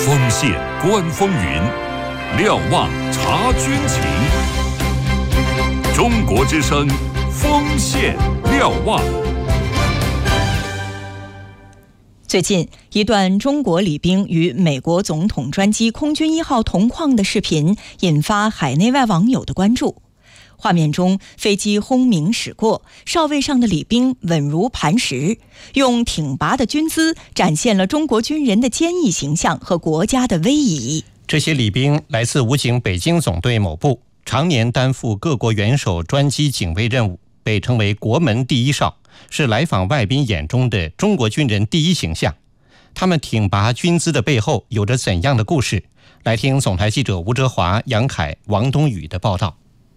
锋线观风云，瞭望察军情。中国之声，锋线瞭望。 最近，一段中国礼兵与美国总统专机空军1号同框的视频引发海内外网友的关注。画面中，飞机轰鸣驶过，哨位上的礼兵稳如磐石，用挺拔的军姿展现了中国军人的坚毅形象和国家的威仪。 这些礼兵来自武警北京总队某部，常年担负各国元首专机警卫任务，被称为国门第一哨，是来访外宾眼中的中国军人第一形象。他们挺拔军姿的背后有着怎样的故事？来听总台记者吴哲华、杨凯、王东宇的报道。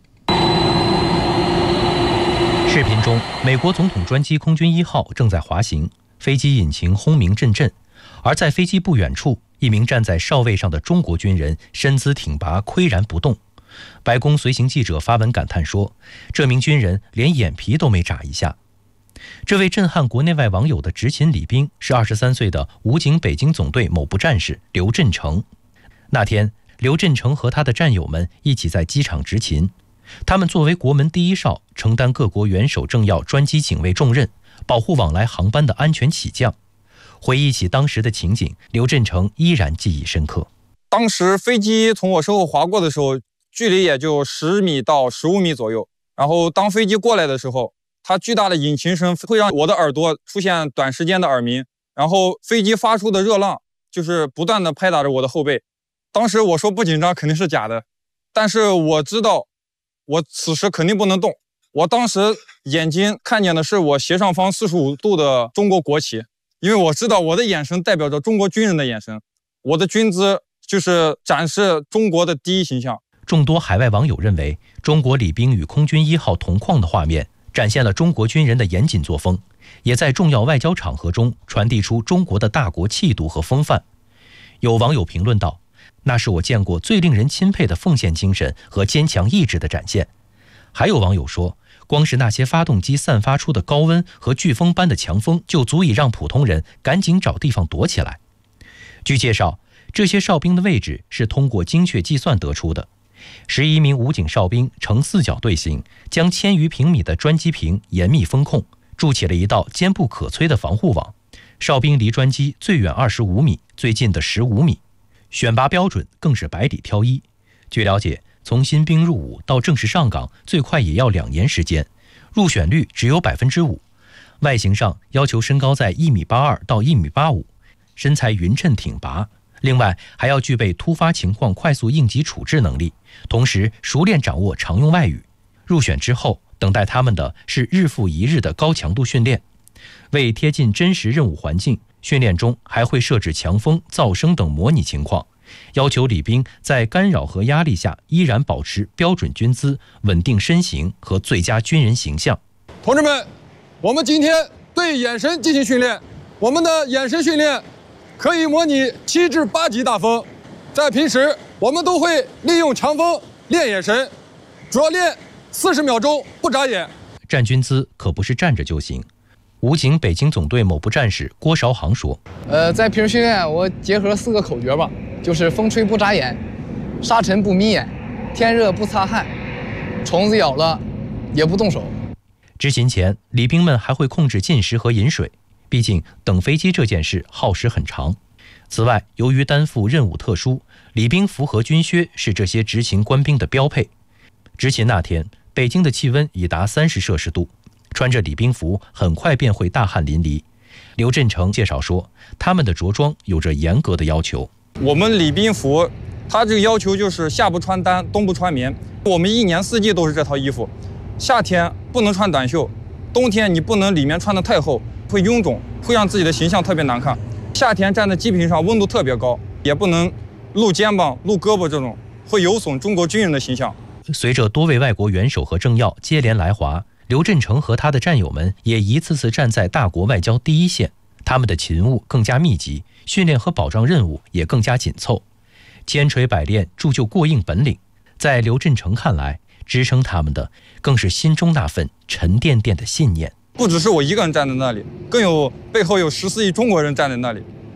视频中，美国总统专机空军1号正在滑行，飞机引擎轰鸣阵阵，而在飞机不远处，一名站在哨位上的中国军人身姿挺拔，岿然不动。白宫随行记者发文感叹说，这名军人连眼皮都没眨一下。这位震撼国内外网友的执勤礼兵是23岁的武警北京总队某部战士刘振成。那天，刘振成和他的战友们一起在机场执勤，他们作为国门第一哨，承担各国元首政要专机警卫重任，保护往来航班的安全起降。回忆起当时的情景，刘振成依然记忆深刻。 当时飞机从我身后划过的时候，距离也就10米到15米左右。然后当飞机过来的时候，它巨大的引擎声会让我的耳朵出现短时间的耳鸣，然后飞机发出的热浪就是不断的拍打着我的后背。当时我说不紧张肯定是假的，但是我知道我此时肯定不能动。我当时眼睛看见的是我斜上方45度的中国国旗，因为我知道我的眼神代表着中国军人的眼神，我的军姿就是展示中国的第一形象。 众多海外网友认为，中国礼兵与空军1号同框的画面展现了中国军人的严谨作风，也在重要外交场合中传递出中国的大国气度和风范。有网友评论道，那是我见过最令人钦佩的奉献精神和坚强意志的展现。还有网友说，光是那些发动机散发出的高温和飓风般的强风就足以让普通人赶紧找地方躲起来。据介绍，这些哨兵的位置是通过精确计算得出的。11名武警哨兵呈4角队形，将1000余平米的专机坪严密封控，筑起了一道坚不可摧的防护网。哨兵离专机最远25米，最近的15米。选拔标准更是百里挑一。据了解，从新兵入伍到正式上岗，最快也要2年时间，入选率只有5%。外形上要求身高在1.82米到1.85米，身材匀称挺拔。另外，还要具备突发情况快速应急处置能力，同时熟练掌握常用外语。入选之后，等待他们的是日复一日的高强度训练。为贴近真实任务环境，训练中还会设置强风、噪声等模拟情况，要求礼兵在干扰和压力下依然保持标准军姿、稳定身形和最佳军人形象。 同志们，我们今天对眼神进行训练。我们的眼神训练可以模拟7至8级大风。在平时，我们都会利用强风练眼神，主要练40秒钟不眨眼。 站军姿可不是站着就行。武警北京总队某部战士郭韶航说， 在平时训练我结合4个口诀吧，就是风吹不眨眼，沙尘不迷眼，天热不擦汗，虫子咬了也不动手。 执勤前，礼兵们还会控制进食和饮水，毕竟等飞机这件事耗时很长。此外，由于担负任务特殊，礼兵服和军靴是这些执勤官兵的标配。执勤那天，北京的气温已达30摄氏度，穿着礼兵服很快便会大汗淋漓。刘振成介绍说，他们的着装有着严格的要求。 我们礼兵服，它这个要求就是夏不穿单，冬不穿棉。我们1年4季都是这套衣服。夏天不能穿短袖，冬天你不能里面穿得太厚，会臃肿，会让自己的形象特别难看。夏天站在机坪上温度特别高，也不能露肩膀、露胳膊，这种会有损中国军人的形象。 随着多位外国元首和政要接连来华，刘振成和他的战友们也一次次站在大国外交第一线，他们的勤务更加密集，训练和保障任务也更加紧凑，千锤百炼铸就过硬本领。在刘振成看来，支撑他们的更是心中那份沉甸甸的信念。 不只是我一个人站在那里，更有背后有14亿中国人站在那里。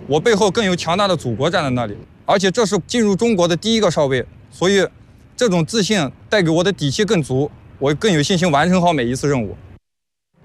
我背后更有强大的祖国站在那里，而且这是进入中国的第一个哨位，所以这种自信带给我的底气更足，我更有信心完成好每一次任务。